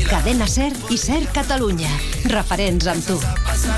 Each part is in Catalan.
Cadena SER i SER Catalunya. Referents amb tu.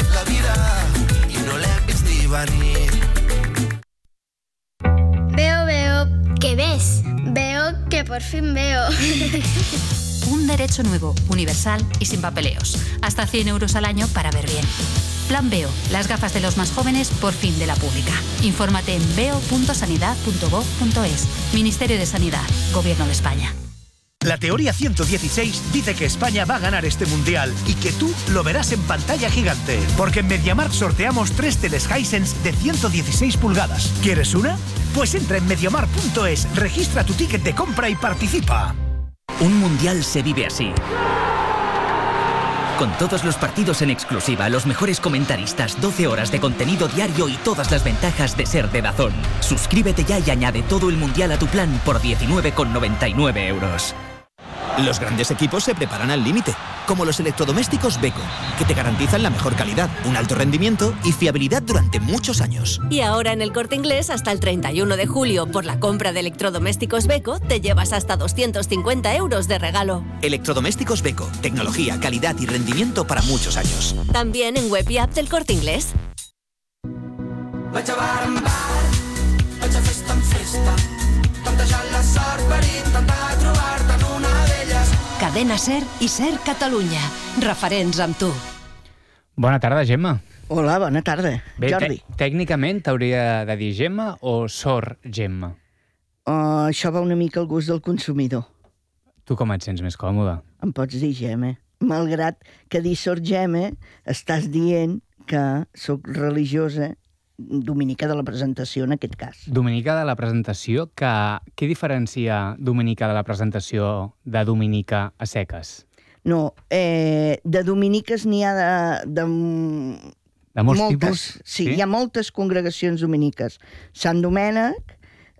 Veo, ¿qué ves? Veo que por fin veo. Un derecho nuevo, universal y sin papeleos. Hasta 100 euros al año para ver bien. Plan Veo, las gafas de los más jóvenes por fin de la pública. Infórmate en veo.sanidad.gov.es. Ministerio de Sanidad, Gobierno de España. La teoría 116 dice que España va a ganar este mundial y que tú lo verás en pantalla gigante. Porque en MediaMarkt sorteamos 3 teles Hisense de 116 pulgadas. ¿Quieres una? Pues entra en MediaMarkt.es, registra tu ticket de compra y participa. Un mundial se vive así. Con todos los partidos en exclusiva, los mejores comentaristas, 12 horas de contenido diario y todas las ventajas de ser de DAZN. Suscríbete ya y añade todo el mundial a tu plan por 19,99 euros. Los grandes equipos se preparan al límite, como los electrodomésticos Beko, que te garantizan la mejor calidad, un alto rendimiento y fiabilidad durante muchos años. Y ahora en El Corte Inglés, hasta el 31 de julio, por la compra de electrodomésticos Beko, te llevas hasta 250 euros de regalo. Electrodomésticos Beko, tecnología, calidad y rendimiento para muchos años. También en web y app del Corte Inglés. Vaig a bar en bar, vaig a festa en festa, tantejant la sort per intentar trobar-te en una d'elles. Cadena SER i SER Catalunya. Referents amb tu. Bona tarda, Gemma. Hola, bona tarda, Bé, Jordi. Tècnicament t'hauria de dir Gemma o Sor Gemma? Això va una mica al gust del consumidor. Tu com et sents més còmode? Em pots dir Gemma. Malgrat que dir Sor Gemma, estàs dient que sóc religiosa dominica de la presentació, en aquest cas. Dominica de la presentació, què diferencia Dominica de la presentació de Dominica a seques? No, de dominiques n'hi ha de molts moltes, tipus? Sí, hi ha moltes congregacions dominiques. Sant Domènec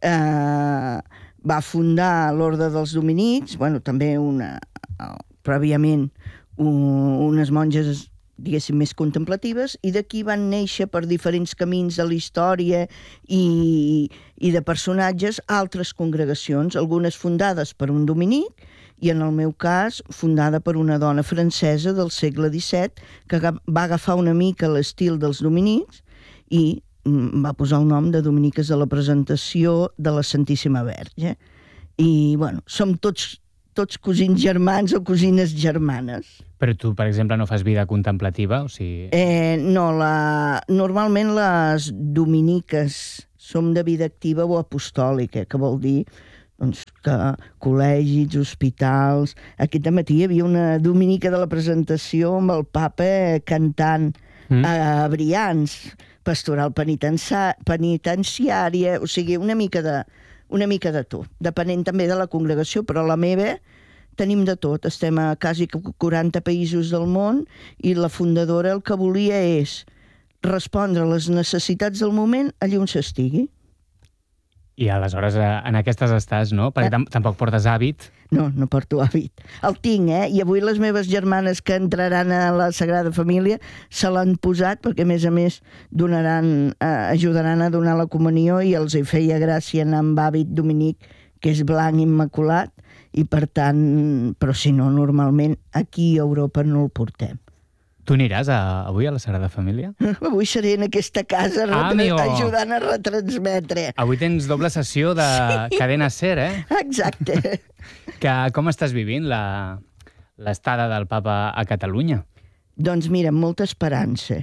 va fundar l'Orde dels Dominics, bueno, també prèviament unes monges, diguéssim, més contemplatives, i d'aquí van néixer per diferents camins de la història i de personatges altres congregacions, algunes fundades per un dominic i, en el meu cas, fundada per una dona francesa del segle XVII que va agafar una mica l'estil dels dominics i va posar el nom de Dominiques de la Presentació de la Santíssima Verge. I, bueno, som tots cosins germans o cosines germanes. Però tu, per exemple, no fas vida contemplativa? O sigui... No, normalment les dominiques som de vida activa o apostòlica, que vol dir doncs, que col·legis, hospitals... Aquest matí hi havia una dominica de la presentació amb el papa cantant a Brians, pastoral penitenciària, o sigui, una mica de tot, depenent també de la congregació, però la meva tenim de tot, estem a quasi 40 països del món i la fundadora el que volia és respondre a les necessitats del moment allà on s'estigui. I aleshores en aquestes estàs, no? Perquè tampoc portes hàbit. No, no porto hàbit. El tinc, i avui les meves germanes que entraran a la Sagrada Família se l'han posat perquè, a més, ajudaran a donar la comunió i els hi feia gràcia anar amb hàbit dominic, que és blanc immaculat, i per tant, però si no, normalment aquí a Europa no el portem. Tu aniràs avui a la Sagrada Família? Avui seré en aquesta casa ajudant a retransmetre. Avui tens doble sessió de Cadena SER, Exacte. Com estàs vivint l'estada del papa a Catalunya? Doncs mira, amb molta esperança.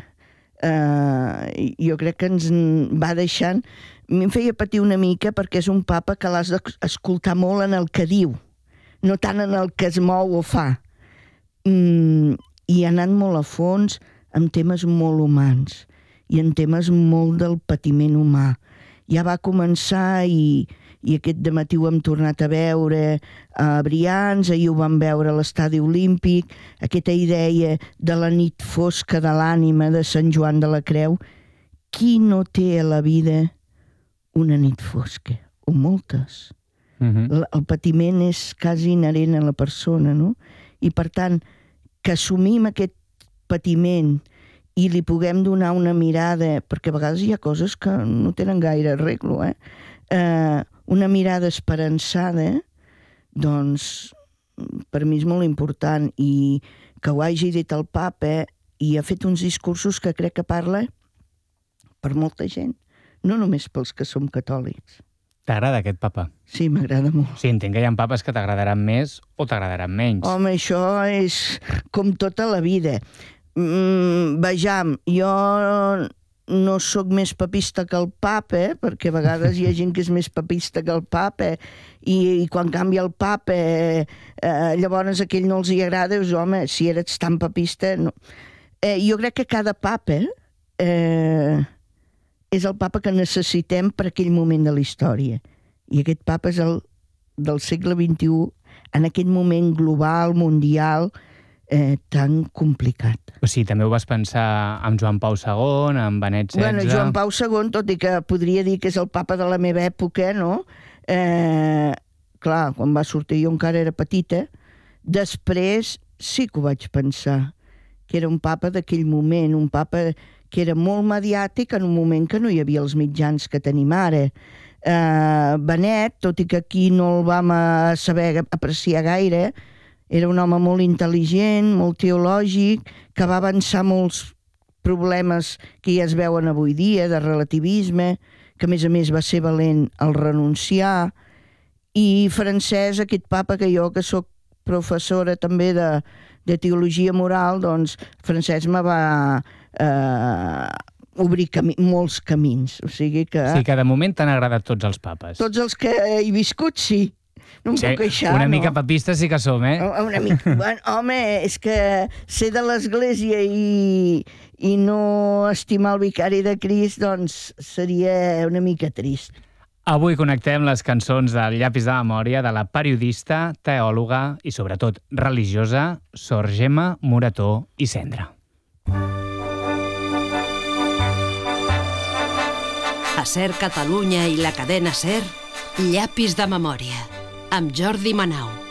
Jo crec que ens va deixant... A mi em feia patir una mica perquè és un papa que l'has d'escoltar molt en el que diu, no tant en el que es mou o fa. I ha anat molt a fons en temes molt humans i en temes molt del patiment humà. Ja va començar i aquest dematí ho hem tornat a veure a Brians, ahir ho vam veure a l'Estadi Olímpic, aquesta idea de la nit fosca de l'ànima de Sant Joan de la Creu. Qui no té a la vida una nit fosca? O moltes. El patiment és quasi inherent a la persona, no? I per tant, que assumim aquest patiment i li puguem donar una mirada, perquè a vegades hi ha coses que no tenen gaire arreglo, una mirada esperançada, doncs per mi és molt important, i que ho hagi dit el papa, i ha fet uns discursos que crec que parla per molta gent, no només pels que som catòlics. T'agrada aquest papa? Sí, m'agrada molt. Sí, entenc que hi ha papes que t'agradaran més o t'agradaran menys. Home, això és com tota la vida. Vejam, jo no sóc més papista que el papa, perquè a vegades hi ha gent que és més papista que el papa, i quan canvia el papa, llavors a aquell no els hi agrada, dius, home, si eres tan papista... No. Jo crec que cada papa és el papa que necessitem per aquell moment de la història. I aquest papa és el del segle XXI, en aquest moment global, mundial, tan complicat. O sigui, també ho vas pensar amb Joan Pau II, amb Benet XVI... Bueno, Joan Pau II, tot i que podria dir que és el papa de la meva època, no? Clar, quan va sortir jo encara era petita. Després sí que ho vaig pensar, que era un papa d'aquell moment, un papa que era molt mediàtic en un moment que no hi havia els mitjans que tenim ara. Benet, tot i que aquí no el vam saber apreciar gaire, era un home molt intel·ligent, molt teològic, que va avançar molts problemes que ja es veuen avui dia, de relativisme, que a més va ser valent al renunciar. I Francesc, aquest papa que jo, que sóc professora també de teologia moral, doncs Francesc me va obrir molts camins. O sigui que... Sí, que de moment t'han agradat tots els papes. Tots els que he viscut, sí. No em puc queixar, una mica papistes sí que som, eh? Una mica. Bueno, home, és que ser de l'Església i no estimar el vicari de Crist, doncs seria una mica trist. Avui connectem les cançons del Llapis de Memòria de la periodista, teòloga i sobretot religiosa Sor Gemma Morató i Cendra. A SER Catalunya i la cadena SER, Llapis de Memòria, amb Jordi Manau.